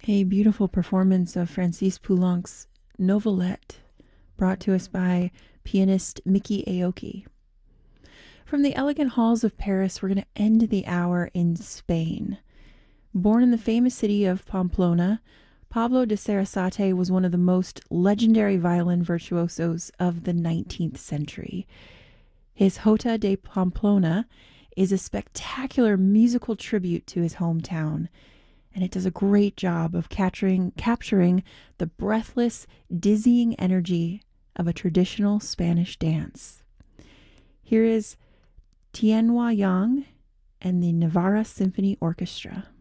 A beautiful performance of Francis Poulenc's Novelette, brought to us by pianist Mickey Aoki. From the elegant halls of Paris, we're going to end the hour in Spain. Born in the famous city of Pamplona, Pablo de Sarasate was one of the most legendary violin virtuosos of the 19th century. His Jota de Pamplona is a spectacular musical tribute to his hometown, and it does a great job of capturing the breathless, dizzying energy of a traditional Spanish dance. Here is Tianhua Yang and the Navarra Symphony Orchestra.